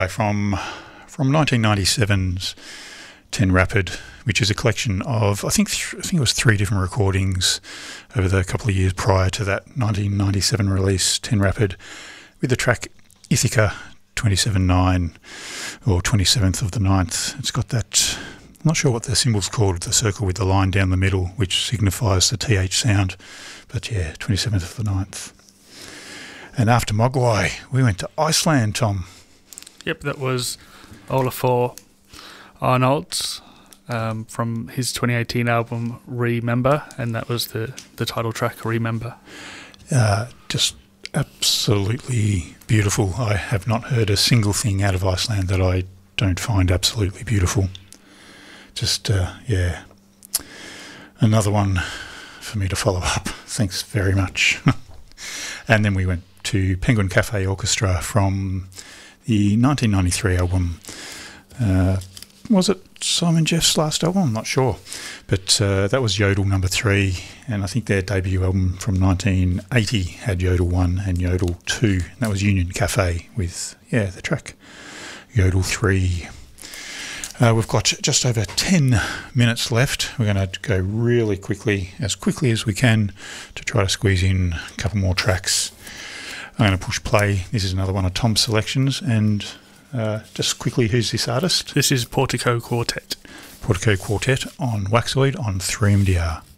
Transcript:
From 1997's Ten Rapid, which is a collection of I think it was 3 different recordings over the couple of years prior to that 1997 release, Ten Rapid, with the track Ithaca 27/9 or 27th of the 9th. It's got that, I'm not sure what the symbol's called, the circle with the line down the middle, which signifies the TH sound, but yeah, 27th of the 9th. And after Mogwai, we went to Iceland, Tom. Yep, that was Olafur Arnalds from his 2018 album Remember, and that was the title track, Remember. Just absolutely beautiful. I have not heard a single thing out of Iceland that I don't find absolutely beautiful. Just, yeah, another one for me to follow up. Thanks very much. And then we went to Penguin Cafe Orchestra from the 1993 album. Was it Simon Jeff's last album? I'm not sure. But that was Yodel number 3, and I think their debut album from 1980 had Yodel 1 and Yodel 2. And that was Union Cafe with, the track Yodel 3. We've got just over 10 minutes left. We're going to go really quickly as we can, to try to squeeze in a couple more tracks. I'm going to push play. This is another one of Tom's selections, and just quickly, who's this artist? This is Portico Quartet. Portico Quartet on Waxoid on 3MDR.